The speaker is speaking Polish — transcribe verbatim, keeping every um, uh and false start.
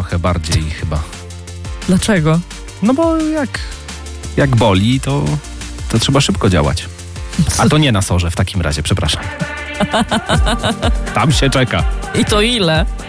trochę bardziej chyba. Dlaczego? No bo jak, jak boli, to, to trzeba szybko działać. A to nie na sorze w takim razie, przepraszam. Tam się czeka. I to ile?